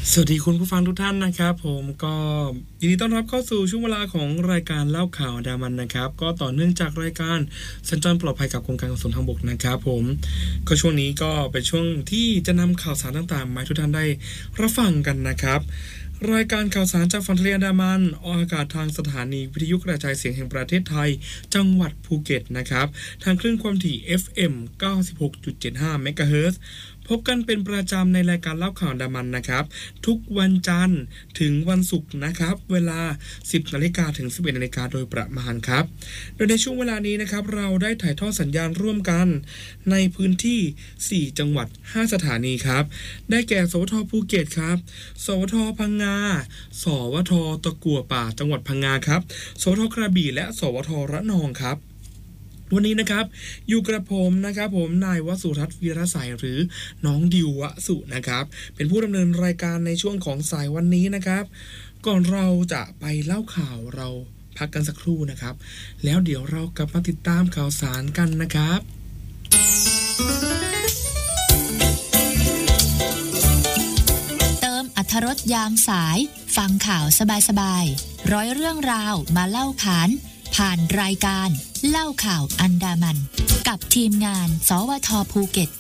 สวัสดีคุณผู้ฟังทุกท่านนะครับผมก็ยินดีต้อนรับเข้าสู่ช่วงเวลาของรายการเล่าข่าวอันดามันนะครับก็ต่อเนื่องจากรายการสัญจรปลอดภัยกับกรมการขนส่งทางบกนะครับผมก็ช่วงนี้ก็เป็นช่วงที่จะนำข่าวสารต่างๆมาให้ทุกท่านได้รับฟังกันนะครับรายการข่าวสารจากฝั่งทะเลอันดามันออกอากาศทางสถานีวิทยุกระจายเสียงแห่งประเทศไทยจังหวัดภูเก็ตนะครับทางคลื่นความถี่ FM 96.75 เมกะเฮิรตซ์พบกันเป็นประจำในรายการเล่าข่าวอันดามันนะครับทุกวันจันทร์ถึงวันศุกร์นะครับเวลา 10 นาฬิกาถึง 11 นาฬิกาโดยประมาณครับโดยในช่วงเวลานี้นะครับเราได้ถ่ายทอดสัญญาณร่วมกันในพื้นที่ 4 จังหวัด 5 สถานีครับได้แก่สวทภูเก็ตครับสวทพังงาสวทตะกั่วป่าจังหวัดพังงาครับสวทกระบี่และสวทระนองครับวันนี้นะครับอยู่กระผมนะครับผมนายวสุทัศน์วีรศัยหรือน้องดิววสุนะครับเป็นผู้ดำเนินรายการในช่วงของสายวันนี้นะครับก่อนเราจะไปเล่าข่าวเราพักกันสักครู่นะครับแล้วเดี๋ยวเรากลับมาติดตามข่าวสารกันนะครับเติมอรรถรสยามสายฟังข่าวสบายๆร้อยเรื่องราวมาเล่าขานผ่านรายการเล่าข่าวอันดามันกับทีมงานสวทภูเก็ต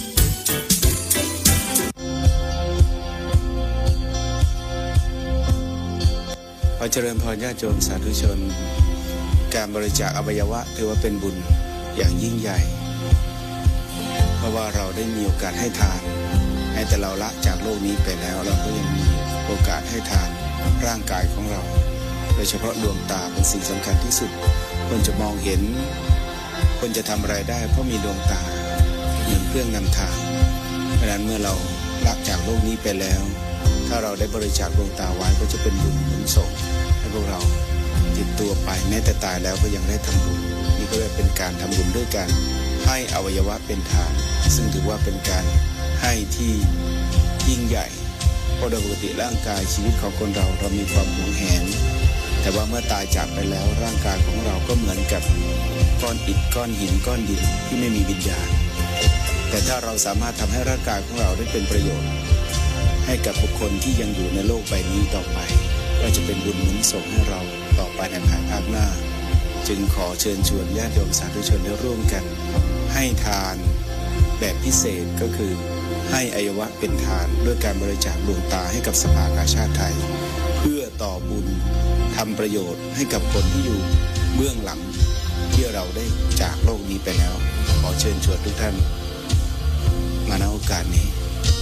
ขอเจริญพรญาติโยมสาธุชนการบริจาคอวัยวะถือว่าเป็นบุญอย่างยิ่งใหญ่เพราะว่าเราได้มีโอกาสให้ทานให้แต่เราละจากโลกนี้ไปแล้วเราก็ยังมีโอกาสให้ทานร่างกายของเราโดยเฉพาะดวงตาเป็นสิ่งสำคัญที่สุดคนจะมองเห็นคนจะทำอะไรได้เพราะมีดวงตาเหมือนเครื่องนำทางเพราะนั้นเมื่อเราละจากโลกนี้ไปแล้วถ้าเราได้บริจาคดวงตาไว้ก็จะเป็นบุญหนุนส่งให้พวกเราติดตัวไปแม้แต่ตายแล้วก็ยังได้ทำบุญนี่ก็เลยเป็นการทำบุญด้วยการให้อวัยวะเป็นทานซึ่งถือว่าเป็นการให้ที่ยิ่งใหญ่เพราะโดยปกติร่างกายชีวิตของคนเรามีความหวงแหนแต่ว่าเมื่อตายจากไปแล้วร่างกายของเราก็เหมือนกับก้อนอิฐก้อนหินก้อนดินที่ไม่มีวิญญาณแต่ถ้าเราสามารถทำให้ร่างกายของเราได้เป็นประโยชน์ให้กับบุคคลที่ยังอยู่ในโลกใบนี้ต่อไปก็จะเป็นบุญหนุนส่งให้เราต่อไปในภายภาคหน้าจึงขอเชิญชวนญาติโยมสาธุชนได้ร่วมกันให้ทานแบบพิเศษก็คือให้อวัยวะเป็นทานด้วยการบริจาคดวงตาให้กับสภากาชาดไทยเพื่อต่อบุญทำประโยชน์ให้กับคนที่อยู่เบื้องหลังที่เราได้จากโลกนี้ไปแล้วขอเชิญชวนทุกท่านมาณโอกาสนี้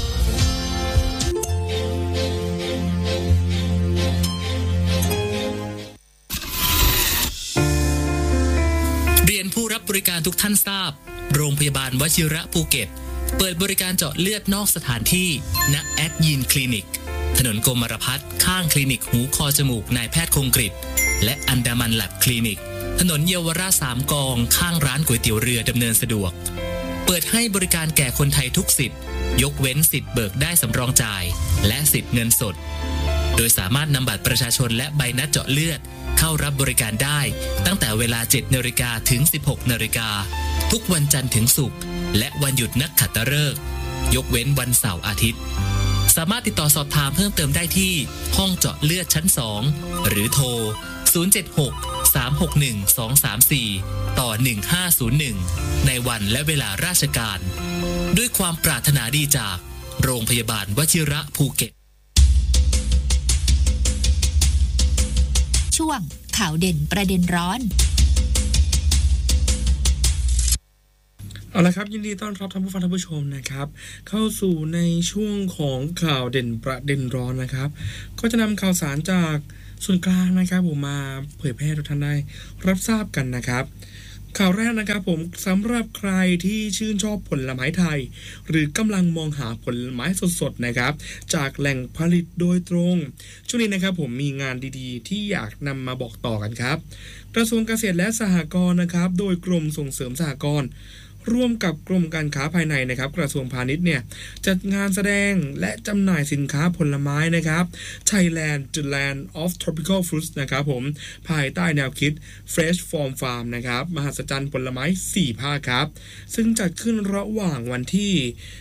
เรียนผู้รับบริการทุกท่านทราบโรงพยาบาลวชิระภูเก็ตเปิดบริการเจาะเลือดนอกสถานที่ณแอดยีนคลินิกถนนกรมรพัฒน์ข้างคลินิกหูคอจมูกนายแพทย์คงกฤษและอันดามันแลบคลินิกถนนเยาวราช3 กองข้างร้านก๋วยเตี๋ยวเรือดำเนินสะดวกเปิดให้บริการแก่คนไทยทุกสิทธิ์ยกเว้นสิทธิ์เบิกได้สำรองจ่ายและสิทธิ์เงินสดโดยสามารถนำบัตรประชาชนและใบนัดเจาะเลือดเข้ารับบริการได้ตั้งแต่เวลา 7 นาฬิกาถึง 16 นาฬิกาทุกวันจันทร์ถึงศุกร์และวันหยุดนักขัตฤกษ์ยกเว้นวันเสาร์อาทิตย์สามารถติดต่อสอบถามเพิ่มเติมได้ที่ห้องเจาะเลือดชั้น 2หรือโทร 076-361-234 ต่อ 1501 ในวันและเวลาราชการด้วยความปรารถนาดีจากโรงพยาบาลวชิระภูเก็ตช่วงข่าวเด่นประเด็นร้อนเอาละครับยินดีต้อนรับท่านผู้ฟังท่านผู้ชมนะครับเข้าสู่ในช่วงของข่าวเด่นประเด็นร้อนนะครับก็จะนำข่าวสารจากส่วนกลางนะครับผมมาเผยแพร่ทุกท่านได้รับทราบกันนะครับข่าวแรกนะครับผมสำหรับใครที่ชื่นชอบผลไม้ไทยหรือกำลังมองหาผลไม้สดๆนะครับจากแหล่งผลิตโดยตรงช่วงนี้นะครับผมมีงานดีๆที่อยากนำมาบอกต่อกันครับกระทรวงเกษตรและสหกรณ์นะครับโดยกรมส่งเสริมสหกรณ์ร่วมกับกรมการค้าภายในนะครับกระทรวงพาณิชย์เนี่ยจัดงานแสดงและจำหน่ายสินค้าผลไม้นะครับ Thailand the Land of Tropical Fruits นะครับผมภายใต้แนวคิด Fresh from Farm นะครับมหัศจรรย์ผลไม้4ภาคครับซึ่งจัดขึ้นระหว่างวันที่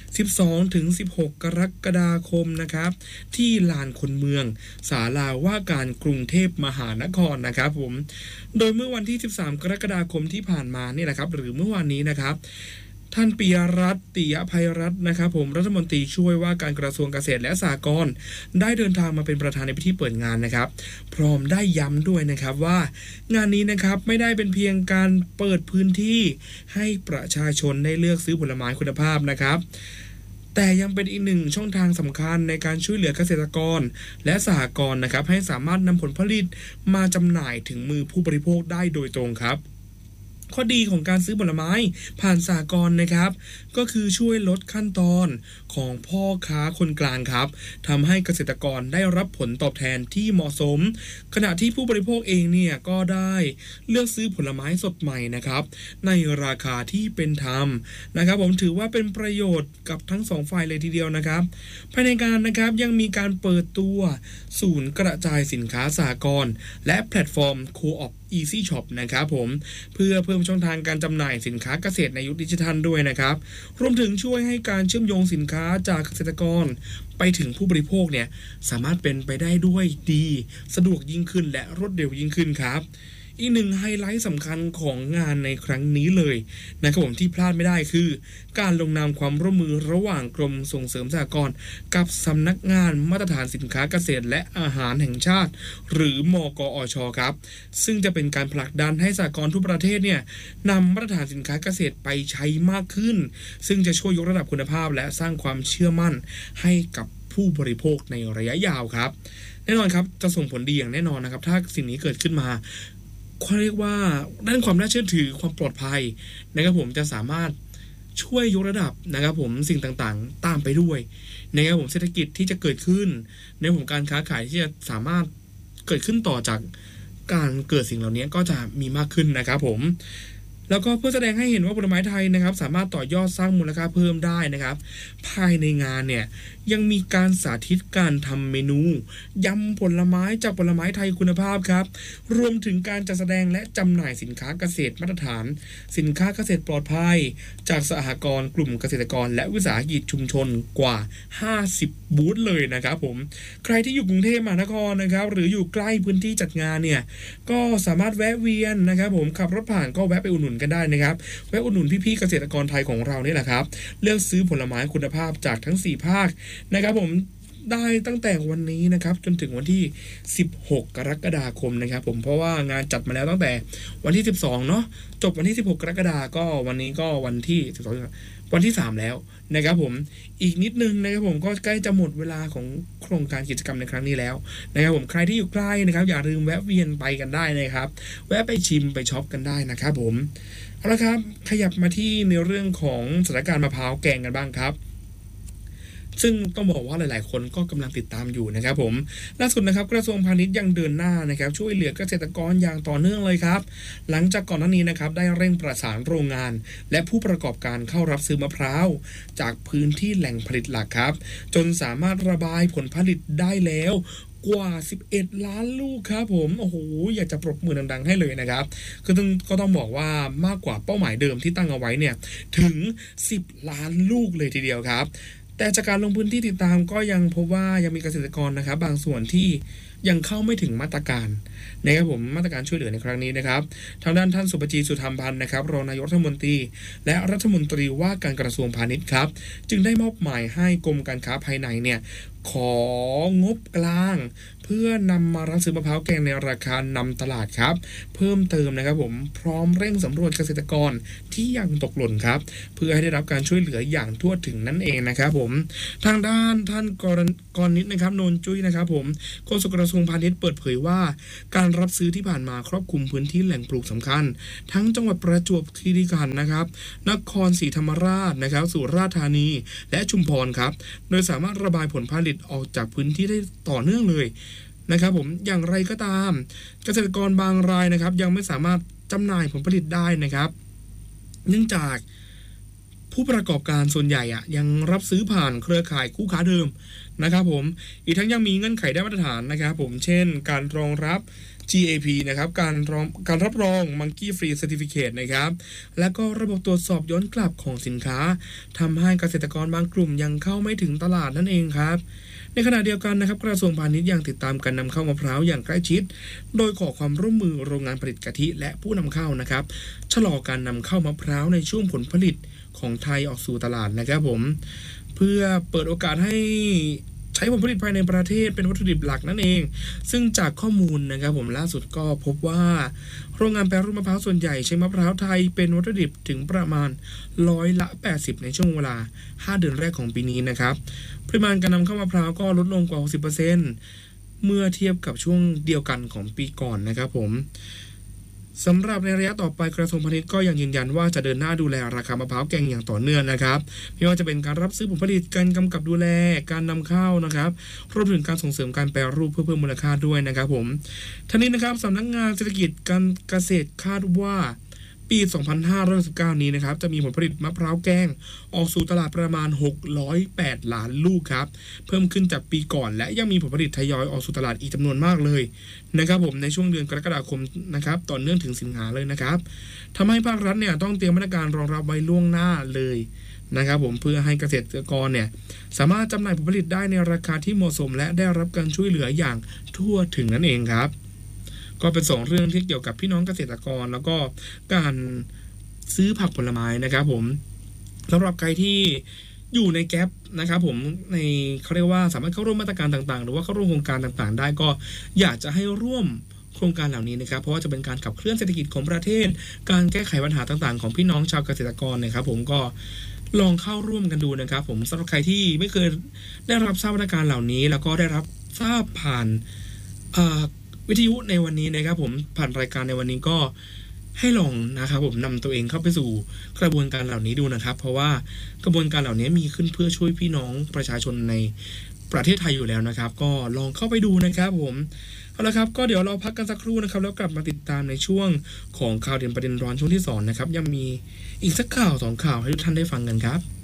12ถึง16กรกฎาคมนะครับที่ลานคนเมืองศาลาว่าการกรุงเทพมหานครนะครับผมโดยเมื่อวันที่13กรกฎาคมที่ผ่านมานี่แหละครับหรือเมื่อวานนี้นะครับท่านปิยรัตน์ ติยภัยรัตน์นะครับผมรัฐมนตรีช่วยว่าการกระทรวงเกษตรและสหกรณ์ได้เดินทางมาเป็นประธานในพิธีเปิดงานนะครับพร้อมได้ย้ำด้วยนะครับว่างานนี้นะครับไม่ได้เป็นเพียงการเปิดพื้นที่ให้ประชาชนได้เลือกซื้อผลไม้คุณภาพนะครับแต่ยังเป็นอีกหนึ่งช่องทางสำคัญในการช่วยเหลือเกษตรกรและสหกรณ์นะครับให้สามารถนำผลผลิตมาจำหน่ายถึงมือผู้บริโภคได้โดยตรงครับข้อดีของการซื้อผลไม้ผ่านสหกรณ์นะครับก็คือช่วยลดขั้นตอนของพ่อค้าคนกลางครับทำให้เกษตรกรได้รับผลตอบแทนที่เหมาะสมขณะที่ผู้บริโภคเองเนี่ยก็ได้เลือกซื้อผลไม้สดใหม่นะครับในราคาที่เป็นธรรมนะครับผมถือว่าเป็นประโยชน์กับทั้งสองฝ่ายเลยทีเดียวนะครับภายในงานนะครับยังมีการเปิดตัวศูนย์กระจายสินค้าสหกรณ์และแพลตฟอร์ม Co-op Easy Shop นะครับผมเพื่อเพิ่มช่องทางการจำหน่ายสินค้าเกษตรในยุคดิจิทัลด้วยนะครับรวมถึงช่วยให้การเชื่อมโยงสินค้าจากเกษตรกรไปถึงผู้บริโภคเนี่ยสามารถเป็นไปได้ด้วยดีสะดวกยิ่งขึ้นและรวดเร็วยิ่งขึ้นครับอีกหนึ่งไฮไลท์สำคัญของงานในครั้งนี้เลยนะครับผมที่พลาดไม่ได้คือการลงนามความร่วมมือระหว่างกรมส่งเสริมสหกรณ์กับสำนักงานมาตรฐานสินค้าเกษตรและอาหารแห่งชาติหรือมกอช.ครับซึ่งจะเป็นการผลักดันให้สหกรณ์ทุกประเทศเนี่ยนำมาตรฐานสินค้าเกษตรไปใช้มากขึ้นซึ่งจะช่วยยกระดับคุณภาพและสร้างความเชื่อมั่นให้กับผู้บริโภคในระยะยาวครับแน่นอนครับจะส่งผลดีอย่างแน่นอนนะครับถ้าสิ่งนี้เกิดขึ้นมาเขาเรียกว่าด้านความน่าเชื่อถือความปลอดภัยนะครับผมจะสามารถช่วยยกระดับนะครับผมสิ่งต่างๆตามไปด้วยนะครับผมเศรษฐกิจที่จะเกิดขึ้นในผมการค้าขายที่จะสามารถเกิดขึ้นต่อจากการเกิดสิ่งเหล่านี้ก็จะมีมากขึ้นนะครับผมแล้วก็เพื่อแสดงให้เห็นว่าผลไม้ไทยนะครับสามารถต่อยอดสร้างมูลค่าเพิ่มได้นะครับภายในงานเนี่ยยังมีการสาธิตการทำเมนูยำผลไม้จากผลไม้ไทยคุณภาพครับรวมถึงการจัดแสดงและจำหน่ายสินค้าเกษตรมาตรฐานสินค้าเกษตรปลอดภัยจากสหกรณ์กลุ่มเกษตรกรและวิสาหกิจชุมชนกว่า50บูธเลยนะครับผมใครที่อยู่กรุงเทพมหานครนะครับหรืออยู่ใกล้พื้นที่จัดงานเนี่ยก็สามารถแวะเวียนนะครับผมขับรถผ่านก็แวะไปอุดหนุนกันได้นะครับแวะอุดหนุนพี่ๆเกษตรกรไทยของเรานี่แหละครับเลือกซื้อผลไม้คุณภาพจากทั้ง4ภาคนะครับผมได้ตั้งแต่วันนี้นะครับจนถึงวันที่16กรกฎาคมนะครับผมเพราะว่างานจัดมาแล้วตั้งแต่วันที่12เนาะจบวันที่16กรกฎาคมก็วันนี้ก็วันที่12วันที่3แล้วนะครับผมอีกนิดนึงนะครับผมก็ใกล้จะหมดเวลาของโครงการกิจกรรมในครั้งนี้แล้วนะครับผมใครที่อยู่ใกล้นะครับอย่าลืมแวะเวียนไปกันได้นะครับแวะไปชิมไปช็อปกันได้นะครับผมเอาละครับขยับมาที่ในเรื่องของสถานการณ์มะพร้าวแกงกันบ้างครับซึ่งต้องบอกว่าหลายๆคนก็กำลังติดตามอยู่นะครับผมล่าสุดนะครับกระทรวงพาณิชย์ยังเดินหน้านะครับช่วยเหลือเกษตรกรอย่างต่อเนื่องเลยครับหลังจากก่อนหน้านี้นะครับได้เร่งประสานโรงงานและผู้ประกอบการเข้ารับซื้อมะพร้าวจากพื้นที่แหล่งผลิตหลักครับจนสามารถระบายผลผลิตได้แล้วกว่า11ล้านลูกครับผมโอ้โหอยากจะปรบมือดังๆให้เลยนะครับคือก็ต้องบอกว่ามากกว่าเป้าหมายเดิมที่ตั้งเอาไว้เนี่ยถึง10ล้านลูกเลยทีเดียวครับแต่จากการลงพื้นที่ติดตามก็ยังพบว่ายังมีเกษตรกรนะครับบางส่วนที่ยังเข้าไม่ถึงมาตรการนะครับผมมาตรการช่วยเหลือในครั้งนี้นะครับทางด้านท่านสุปจีสุธรรมพันธ์นะครับรองนายกรัฐมนตรีและรัฐมนตรีว่าการกระทรวงพาณิชย์ครับจึงได้มอบหมายให้กรมการค้าภายในเนี่ยของบกลางเพื่อนำมารับซื้อมะพร้าวแกงในราคานำตลาดครับเพิ่มเติมนะครับผมพร้อมเร่งสำรวจเกษตรกรที่ยังตกหล่นครับเพื่อให้ได้รับการช่วยเหลืออย่างทั่วถึงนั่นเองนะครับผมทางด้านท่านกรณิตนะครับโนนจุ้ยนะครับผมโฆษกกระทรวงพาณิชย์เปิดเผยว่าการรับซื้อที่ผ่านมาครอบคลุมพื้นที่แหล่งปลูกสำคัญทั้งจังหวัดประจวบคีรีขันธ์นะครับนครศรีธรรมราชนะครับสุราษฎร์ธานีและชุมพรครับโดยสามารถระบายผลผลิตออกจากพื้นที่ได้ต่อเนื่องเลยนะครับผมอย่างไรก็ตามเกษตรกรบางรายนะครับยังไม่สามารถจำหน่ายผลผลิตได้นะครับเนื่องจากผู้ประกอบการส่วนใหญ่ยังรับซื้อผ่านเครือข่ายคู่ค้าเดิมนะครับผมอีกทั้งยังมีเงื่อนไขได้มาตรฐานนะครับผมเช่นการรองรับ GAP นะครับการรับรอง Monkey Free Certificate นะครับและก็ระบบตรวจสอบย้อนกลับของสินค้าทำให้เกษตรกรบางกลุ่มยังเข้าไม่ถึงตลาดนั่นเองครับในขณะเดียวกันนะครับกระทรวงพาณิชย์ยังติดตามการนำเข้ามะพร้าวอย่างใกล้ชิดโดยขอความร่วมมือโรงงานผลิตกะทิและผู้นำเข้านะครับชะลอการนำเข้ามะพร้าวในช่วงผลผลิตของไทยออกสู่ตลาดนะครับผมเพื่อเปิดโอกาสให้ใช้ผลผลิตภายในประเทศเป็นวัตถุดิบหลักนั่นเองซึ่งจากข้อมูลนะครับผมล่าสุดก็พบว่าโรงงานแปรรูปมะพร้าวส่วนใหญ่ใช้มะพร้าวไทยเป็นวัตถุดิบถึงประมาณ80%ในช่วงเวลา5เดือนแรกของปีนี้นะครับปริมาณการนำเข้ามะพร้าวก็ลดลงกว่า 60% เมื่อเทียบกับช่วงเดียวกันของปีก่อนนะครับผมสำหรับในระยะต่อไปกระทรวงพาณิชย์ก็ยังยืนยันว่าจะเดินหน้าดูแลราคามะพร้าวแกงอย่างต่อเนื่องนะครับไม่ว่าจะเป็นการรับซื้อผลผลิตการกำกับดูแลการนำเข้านะครับรวมถึงการส่งเสริมการแปรรูปเพื่อเพิ่มมูลค่าด้วยนะครับผมทั้งนี้นะครับสำนักงานเศรษฐกิจการเกษตรคาดว่าปี 2519 นี้นะครับจะมีผลผลิตมะพร้าวแกงออกสู่ตลาดประมาณ608 ล้านลูกครับเพิ่มขึ้นจากปีก่อนและยังมีผลผลิตทยอยออกสู่ตลาดอีกจำนวนมากเลยนะครับผมในช่วงเดือนกรกฎาคมนะครับต่อเนื่องถึงสิงหาเลยนะครับทำให้ภาครัฐเนี่ยต้องเตรียมมาตรการรองรับไว้ล่วงหน้าเลยนะครับผมเพื่อให้เกษตรกรเนี่ยสามารถจำหน่ายผลผลิตได้ในราคาที่เหมาะสมและได้รับการช่วยเหลืออย่างทั่วถึงนั่นเองครับก็เป็น2เรื่องที่เกี่ยวกับพี่น้องเกษตรกรแล้วก็การซื้อผักผลไม้นะครับผมสำหรับใครที่อยู่ในแก๊ปนะครับผมในเขาเรียกว่าสามารถเข้าร่วมมาตรการต่างๆหรือว่าเข้าร่วมโครงการต่างๆได้ก็อยากจะให้ร่วมโครงการเหล่านี้นะครับเพราะว่าจะเป็นการขับเคลื่อนเศรษฐกิจของประเทศการแก้ไขปัญหาต่างๆของพี่น้องชาวเกษตรกรนะครับผมก็ลองเข้าร่วมกันดูนะครับผมสำหรับใครที่ไม่เคยได้รับทราบมาตรการเหล่านี้แล้วก็ได้รับทราบผ่านวิทยุในวันนี้นะครับผมผ่านรายการในวันนี้ก็ให้ลองนะครับผมนำตัวเองเข้าไปสู่กระบวนการเหล่านี้ดูนะครับเพราะว่ากระบวนการเหล่านี้มีขึ้นเพื่อช่วยพี่น้องประชาชนในประเทศไทยอยู่แล้วนะครับก็ลองเข้าไปดูนะครับผมเอาละครับก็เดี๋ยวเราพักกันสักครู่นะครับแล้วกลับมาติดตามในช่วงของข่าวเด่นประเด็นร้อนช่วงที่2นะครับยังมีอีกสักข่าว2ข่าวให้ทุกท่านได้ฟังกันครับ